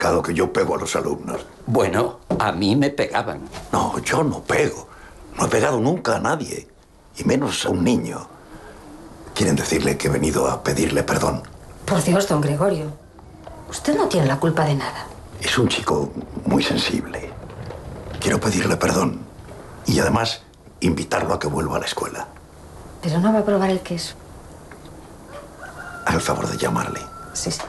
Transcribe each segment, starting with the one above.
Dado que yo pego a los alumnos. Bueno, a mí me pegaban. No, yo no pego. No he pegado nunca a nadie. Y menos a un niño. ¿Quieren decirle que he venido a pedirle perdón? Por Dios, don Gregorio. Usted no tiene la culpa de nada. Es un chico muy sensible. Quiero pedirle perdón. Y además, invitarlo a que vuelva a la escuela. Pero no va a probar el queso. Haga el favor de llamarle. Sí, sí.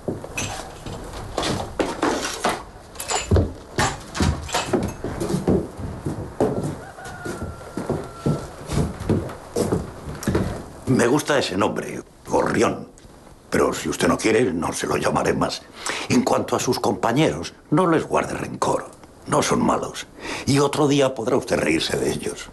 Me gusta ese nombre, Gorrión. Pero si usted no quiere, no se lo llamaré más. En cuanto a sus compañeros, no les guarde rencor. No son malos. Y otro día podrá usted reírse de ellos.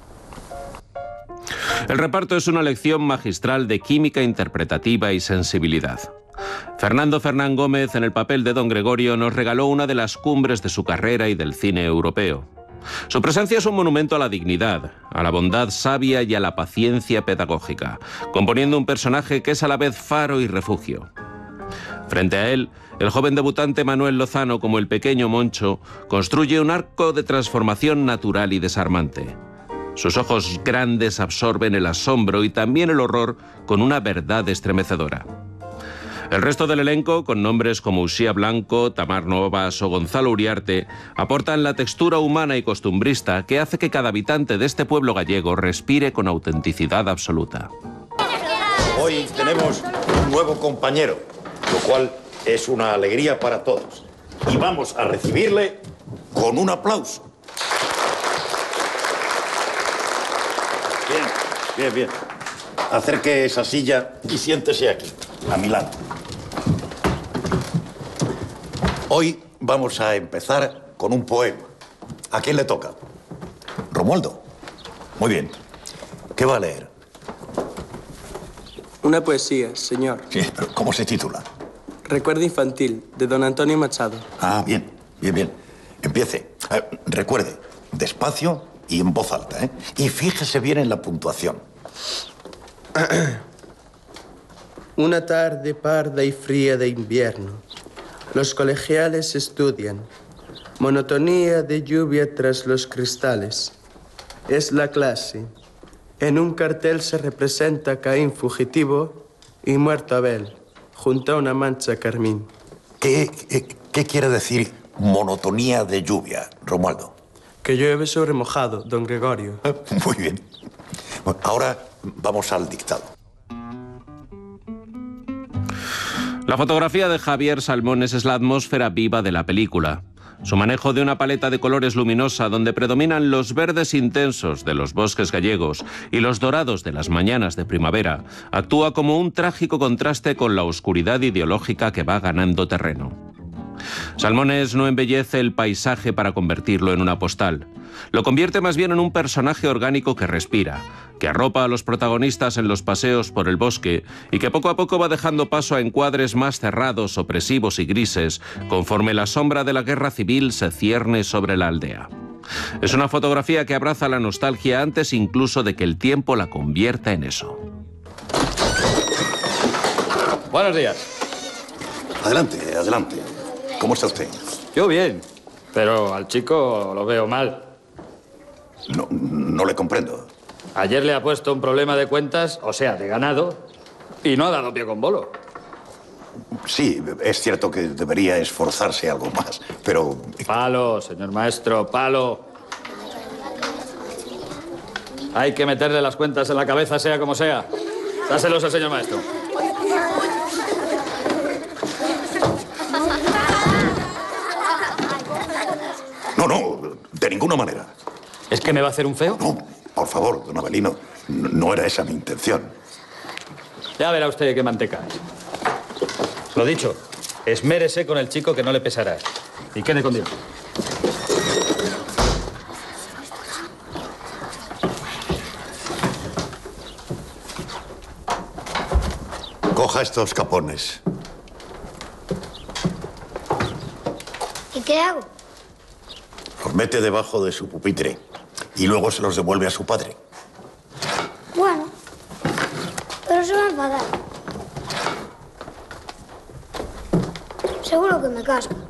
El reparto es una lección magistral de química interpretativa y sensibilidad. Fernando Fernán Gómez, en el papel de don Gregorio, nos regaló una de las cumbres de su carrera y del cine europeo. Su presencia es un monumento a la dignidad, a la bondad sabia y a la paciencia pedagógica, componiendo un personaje que es a la vez faro y refugio. Frente a él, el joven debutante Manuel Lozano, como el pequeño Moncho, construye un arco de transformación natural y desarmante. Sus ojos grandes absorben el asombro y también el horror con una verdad estremecedora. El resto del elenco, con nombres como Uxía Blanco, Tamar Novas o Gonzalo Uriarte, aportan la textura humana y costumbrista que hace que cada habitante de este pueblo gallego respire con autenticidad absoluta. Hoy tenemos un nuevo compañero, lo cual es una alegría para todos. Y vamos a recibirle con un aplauso. Bien, bien, bien. Acerque esa silla y siéntese aquí, a mi lado. Hoy vamos a empezar con un poema. ¿A quién le toca? Romualdo. Muy bien. ¿Qué va a leer? Una poesía, señor. Sí, pero ¿cómo se titula? Recuerdo infantil, de don Antonio Machado. Ah, bien, bien, bien. Empiece. Recuerde, despacio y en voz alta, ¿eh? Y fíjese bien en la puntuación. Una tarde parda y fría de invierno. Los colegiales estudian. Monotonía de lluvia tras los cristales. Es la clase. En un cartel se representa Caín fugitivo y muerto Abel, junto a una mancha carmín. ¿Qué quiere decir monotonía de lluvia, Romualdo? Que llueve sobre mojado, don Gregorio. Muy bien. Bueno, ahora vamos al dictado. La fotografía de Javier Salmones es la atmósfera viva de la película. Su manejo de una paleta de colores luminosa donde predominan los verdes intensos de los bosques gallegos y los dorados de las mañanas de primavera actúa como un trágico contraste con la oscuridad ideológica que va ganando terreno. Salmones no embellece el paisaje para convertirlo en una postal. Lo convierte más bien en un personaje orgánico que respira, que arropa a los protagonistas en los paseos por el bosque y que poco a poco va dejando paso a encuadres más cerrados, opresivos y grises, conforme la sombra de la guerra civil se cierne sobre la aldea. Es una fotografía que abraza la nostalgia antes incluso de que el tiempo la convierta en eso. Buenos días. Adelante, adelante. ¿Cómo está usted? Yo bien, pero al chico lo veo mal. No le comprendo. Ayer le ha puesto un problema de cuentas, o sea, de ganado, y no ha dado pie con bolo. Sí, es cierto que debería esforzarse algo más, pero... Palo, señor maestro, palo. Hay que meterle las cuentas en la cabeza, sea como sea. Dáselos al señor maestro. No, de ninguna manera. ¿Es que me va a hacer un feo? No, por favor, don Avelino, no era esa mi intención. Ya verá usted qué manteca. Lo dicho, esmérese con el chico que no le pesará. Y quede con Dios. Coja estos capones. ¿Y qué hago? Los mete debajo de su pupitre y luego se los devuelve a su padre. Bueno, pero se va a enfadar. Seguro que me casca.